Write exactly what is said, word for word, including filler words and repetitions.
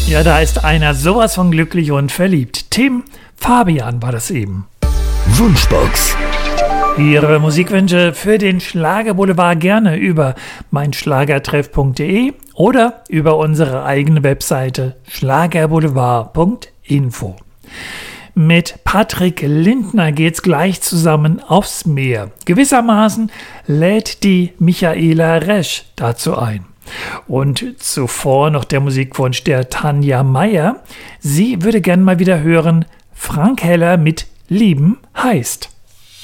Ja, da ist einer sowas von glücklich und verliebt. Tim Fabian war das eben. Wunschbox. Ihre Musikwünsche für den Schlagerboulevard gerne über meinschlagertreff punkt de oder über unsere eigene Webseite schlagerboulevard punkt info. Mit Patrick Lindner geht's gleich zusammen aufs Meer. Gewissermaßen lädt die Michaela Resch dazu ein. Und zuvor noch der Musikwunsch der Tanja Meyer. Sie würde gern mal wieder hören, Frank Heller mit Lieben heißt.